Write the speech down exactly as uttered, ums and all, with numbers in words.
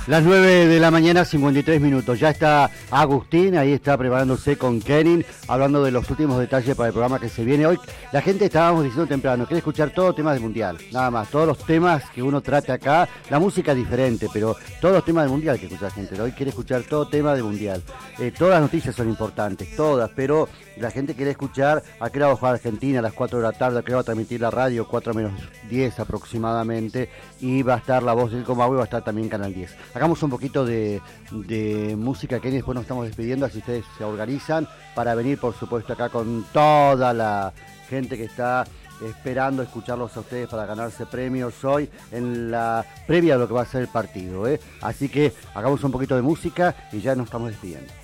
Las nueve de la mañana, cincuenta y tres minutos. Ya está Agustín, ahí está preparándose con Kenin, hablando de los últimos detalles para el programa que se viene hoy. La gente, estábamos diciendo temprano, quiere escuchar todos temas del Mundial, nada más. Todos los temas que uno trata acá, la música es diferente, pero todos los temas del Mundial que escucha la gente. Hoy quiere escuchar todo tema del Mundial. Eh, todas las noticias son importantes, todas, pero la gente quiere escuchar a qué hora va a jugar Argentina, a las cuatro de la tarde, a qué hora va a transmitir la radio, cuatro menos diez aproximadamente, y va a estar la voz del Comahue, va a estar también Canal diez. Hagamos un poquito de, de música, que después nos estamos despidiendo, así ustedes se organizan para venir, por supuesto, acá con toda la gente que está esperando escucharlos a ustedes para ganarse premios hoy en la previa de lo que va a ser el partido, ¿eh? Así que hagamos un poquito de música y ya nos estamos despidiendo.